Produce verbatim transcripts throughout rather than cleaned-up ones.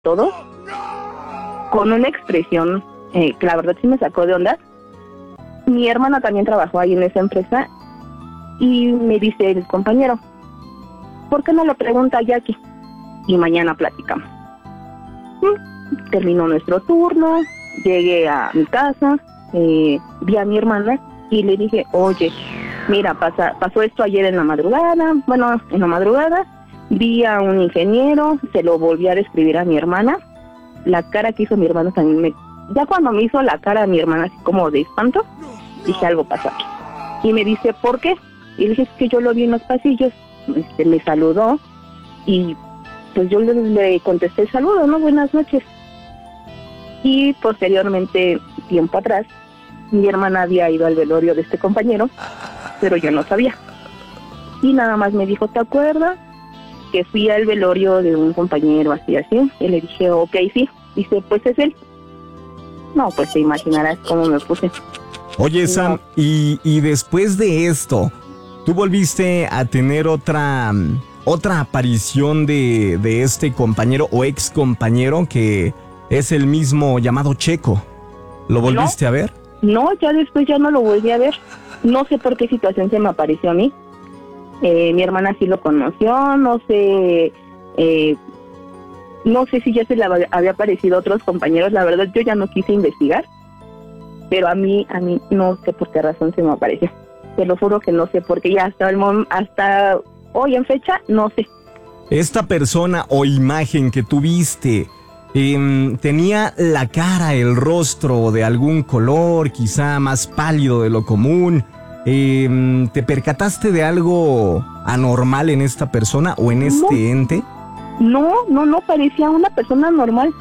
todo, con una expresión eh, que la verdad sí me sacó de onda. Mi hermana también trabajó ahí en esa empresa y me dice el compañero, ¿por qué no lo pregunta a Jackie? Y mañana platicamos. ¿Mm? Terminó nuestro turno, llegué a mi casa, eh, vi a mi hermana y le dije, oye, mira, pasa, pasó esto ayer en la madrugada, bueno, en la madrugada, vi a un ingeniero, se lo volví a describir a mi hermana, la cara que hizo mi hermana también me... Ya cuando me hizo la cara a mi hermana así como de espanto, dije, algo pasó aquí. Y me dice, ¿por qué? Y le dije, es que yo lo vi en los pasillos, este, me saludó y pues yo le, le contesté el saludo, ¿no? Buenas noches. Y posteriormente, tiempo atrás, mi hermana había ido al velorio de este compañero, pero yo no sabía. Y nada más me dijo, ¿te acuerdas? Que fui al velorio de un compañero, así, así. Y le dije, ok, sí. Dice, pues es él. No, pues te imaginarás cómo me puse. Oye, Sam, no. y, y después de esto, ¿tú volviste a tener otra, otra aparición de, de este compañero o ex compañero que es el mismo llamado Checo? ¿Lo volviste no, a ver? No, ya después ya no lo volví a ver. No sé por qué situación se me apareció a mí. Eh, mi hermana sí lo conoció, no sé... Eh, no sé si ya se le había aparecido a otros compañeros. La verdad, yo ya no quise investigar. Pero a mí, a mí no sé por qué razón se me apareció. Te lo juro que no sé, porque ya hasta el mom- hasta hoy en fecha, no sé. Esta persona o imagen que tuviste, eh, ¿tenía la cara, el rostro de algún color, quizá más pálido de lo común? Eh, ¿Te percataste de algo anormal en esta persona o en este no, ente? No, no, no, parecía una persona normal.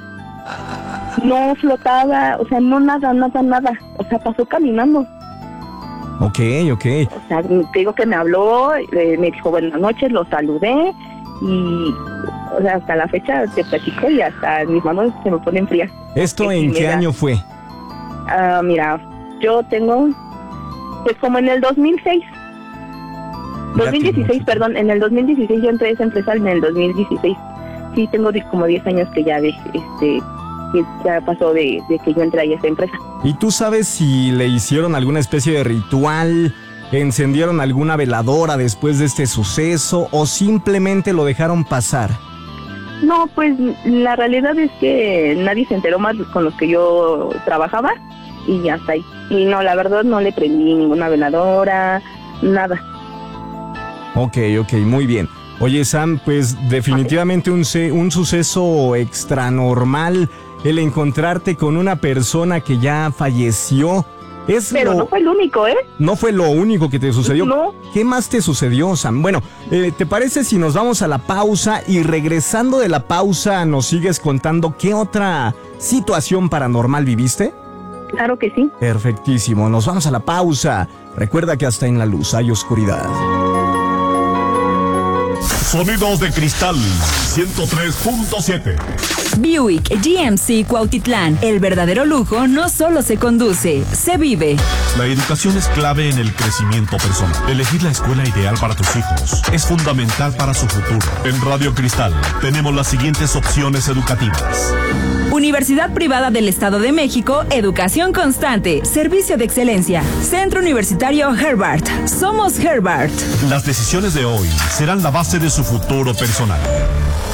No flotaba, o sea, no nada, nada, nada. O sea, pasó caminando. Ok, ok. O sea, te digo que me habló, eh, me dijo buenas noches, lo saludé y, o sea, hasta la fecha te platico y hasta mis manos se me ponen frías. ¿Esto en qué año fue? Ah, mira, yo tengo, pues como en el dos mil seis. dos mil dieciséis, perdón, en el dos mil dieciséis yo entré a esa empresa en el dos mil dieciséis. Sí, tengo como diez años que ya de, este, que ya pasó de, de que yo entré a esa empresa. ¿Y tú sabes si le hicieron alguna especie de ritual, encendieron alguna veladora después de este suceso o simplemente lo dejaron pasar? No, pues la realidad es que nadie se enteró más con los que yo trabajaba y ya está ahí. Y no, la verdad no le prendí ninguna veladora, nada. Ok, ok, muy bien. Oye, Sam, pues definitivamente un, un suceso extranormal el encontrarte con una persona que ya falleció. Es Pero lo... no fue el único, ¿eh? No fue lo único que te sucedió. No. ¿Qué más te sucedió, Sam? Bueno, eh, ¿te parece si nos vamos a la pausa y regresando de la pausa nos sigues contando qué otra situación paranormal viviste? Claro que sí. Perfectísimo, nos vamos a la pausa. Recuerda que hasta en la luz hay oscuridad. Sonidos de Cristal ciento tres punto siete. Buick G M C Cuautitlán. El verdadero lujo no solo se conduce, se vive. La educación es clave en el crecimiento personal. Elegir la escuela ideal para tus hijos es fundamental para su futuro. En Radio Cristal tenemos las siguientes opciones educativas. Universidad Privada del Estado de México, educación constante, servicio de excelencia. Centro Universitario Herbert. Somos Herbert. Las decisiones de hoy serán la base de su futuro personal.